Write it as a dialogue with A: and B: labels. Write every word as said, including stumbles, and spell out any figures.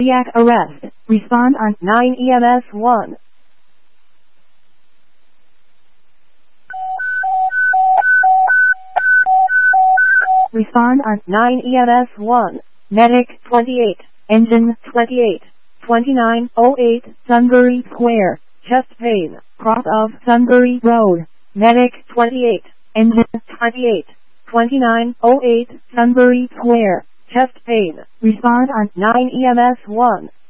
A: Cardiac arrest. Respond on nine E M S one. Respond on nine E M S one. Medic twenty-eight. Engine twenty-eight. twenty-nine oh eight Sunbury Square. Chest pain. Cross of Sunbury Road. Medic twenty-eight. Engine twenty-eight. twenty-nine oh eight Sunbury Square. Chest pain. Respond on nine E M S one.